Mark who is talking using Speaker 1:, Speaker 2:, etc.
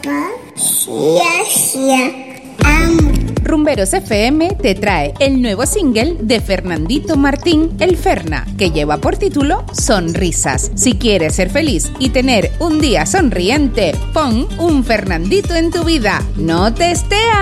Speaker 1: papá. Amo.
Speaker 2: Rumberos FM te trae el nuevo single de Fernandito Martín, El Ferna, que lleva por título Sonrisas. Si quieres ser feliz y tener un día sonriente, pon un Fernandito en tu vida. ¡No te estea!